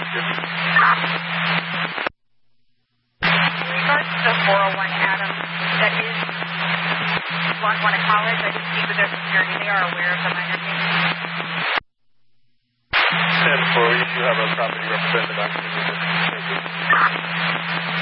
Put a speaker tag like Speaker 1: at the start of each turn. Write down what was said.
Speaker 1: In regards to the 401 Adam, that is Lackawanna College, I did speak with their security. They are aware of the minor case.
Speaker 2: And for you have a property representative acting.